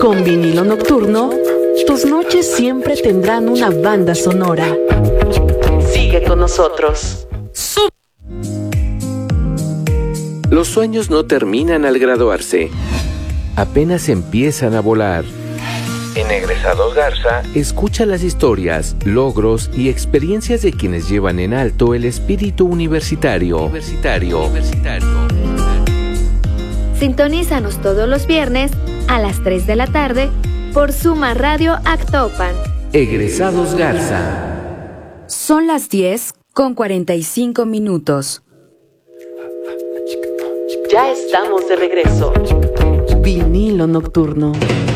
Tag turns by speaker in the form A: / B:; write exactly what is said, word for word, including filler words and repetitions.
A: Con Vinilo Nocturno, tus noches siempre tendrán una banda sonora. Sigue con nosotros.
B: Los sueños no terminan al graduarse, apenas empiezan a volar. En Egresados Garza, escucha las historias, logros y experiencias de quienes llevan en alto el espíritu universitario. Universitario. Universitario.
C: Sintonízanos todos los viernes a las tres de la tarde por Suma Radio Actopan.
B: Egresados Garza.
D: Son las diez con cuarenta y cinco minutos.
A: Ya estamos de regreso. Vinilo Nocturno.